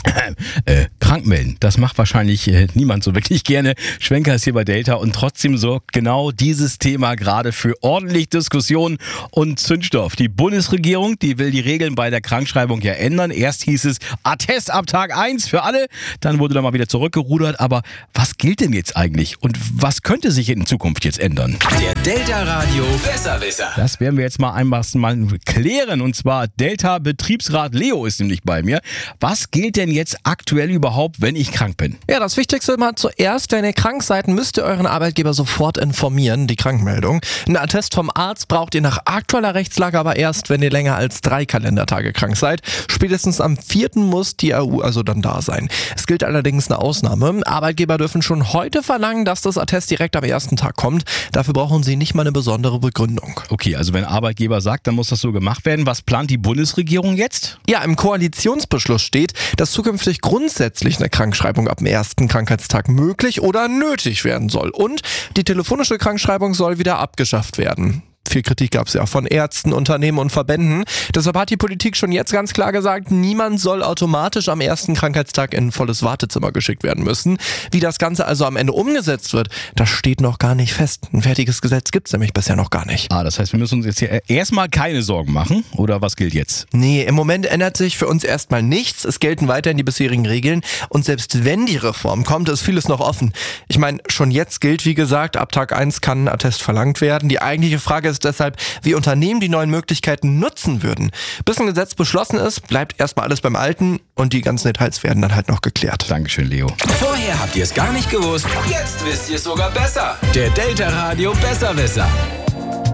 krank melden. Das macht wahrscheinlich niemand so wirklich gerne. Schwenker ist hier bei Delta und trotzdem sorgt genau dieses Thema gerade für ordentlich Diskussion und Zündstoff. Die Bundesregierung, die will die Regeln bei der Krankschreibung ja ändern. Erst hieß es Attest ab Tag 1 für alle, dann wurde da mal wieder zurückgerudert. Aber was gilt denn jetzt eigentlich und was könnte sich in Zukunft jetzt ändern? Der Delta Radio Besserwisser. Das werden wir jetzt mal einmal klären. Und zwar Delta-Betriebsrat Leo ist nämlich bei mir. Was gilt denn jetzt aktuell überhaupt, wenn ich krank bin? Ja, das Wichtigste mal zuerst, wenn ihr krank seid, müsst ihr euren Arbeitgeber sofort informieren, die Krankmeldung. Einen Attest vom Arzt braucht ihr nach aktueller Rechtslage aber erst, wenn ihr länger als 3 Kalendertage krank seid. Spätestens am 4. muss die AU also dann da sein. Es gilt allerdings eine Ausnahme. Arbeitgeber dürfen schon heute verlangen, dass das Attest direkt am ersten Tag kommt. Dafür brauchen sie nicht mal eine besondere Begründung. Okay, also wenn Arbeitgeber sagt, dann muss das so gemacht werden. Was plant die Bundesregierung jetzt? Ja, im Koalitionsbeschluss steht, dass zukünftig grundsätzlich eine Krankschreibung ab dem ersten Krankheitstag möglich oder nötig werden soll. Und die telefonische Krankschreibung soll wieder abgeschafft werden. Viel Kritik gab es ja von Ärzten, Unternehmen und Verbänden. Deshalb hat die Politik schon jetzt ganz klar gesagt, niemand soll automatisch am ersten Krankheitstag in ein volles Wartezimmer geschickt werden müssen. Wie das Ganze also am Ende umgesetzt wird, das steht noch gar nicht fest. Ein fertiges Gesetz gibt es nämlich bisher noch gar nicht. Das heißt, wir müssen uns jetzt hier erstmal keine Sorgen machen, oder was gilt jetzt? Nee, im Moment ändert sich für uns erstmal nichts. Es gelten weiterhin die bisherigen Regeln. Und selbst wenn die Reform kommt, ist vieles noch offen. Ich meine, schon jetzt gilt, wie gesagt, ab Tag 1 kann ein Attest verlangt werden. Die eigentliche Frage ist deshalb, wie Unternehmen die neuen Möglichkeiten nutzen würden. Bis ein Gesetz beschlossen ist, bleibt erstmal alles beim Alten und die ganzen Details werden dann halt noch geklärt. Dankeschön, Leo. Vorher habt ihr es gar nicht gewusst, jetzt wisst ihr es sogar besser. Der Delta Radio Besserwisser.